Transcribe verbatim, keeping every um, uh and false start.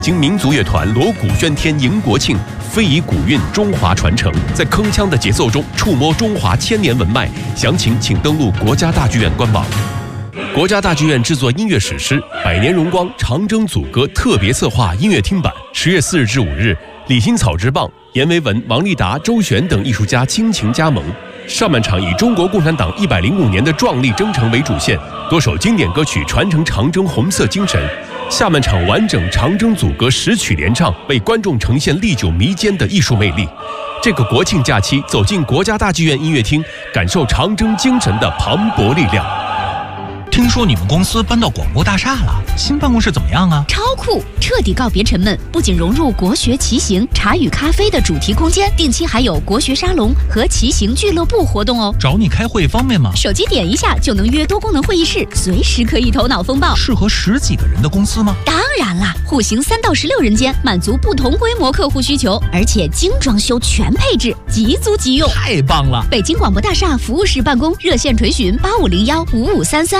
经民族乐团锣鼓喧天迎国庆，非遗古韵中华传承，在铿锵的节奏中触摸中华千年文脉。详情请登录国家大剧院官网。国家大剧院制作音乐史诗《百年荣光·长征组歌》特别策划音乐厅版，十月四日至五日，李新草之棒、阎维文、王立达、周璇等艺术家倾情加盟。上半场以中国共产党一百零五年的壮丽征程为主线，多首经典歌曲传承长征红色精神。下半场完整长征组歌十曲联唱，为观众呈现历久弥坚的艺术魅力。这个国庆假期，走进国家大剧院音乐厅，感受长征精神的磅礴力量。 听说你们公司搬到广播大厦了，新办公室怎么样啊？ 超酷，彻底告别沉闷，不仅融入国学骑行、茶与咖啡的主题空间，定期还有国学沙龙和骑行俱乐部活动哦。 找你开会方便吗？ 手机点一下就能约多功能会议室，随时可以头脑风暴。 适合十几个人的公司吗？ 当然啦，户型三到十六人间，满足不同规模客户需求，而且精装修全配置，即租即用， 太棒了！ 北京广播大厦服务室办公，热线垂询八五零幺五五三三。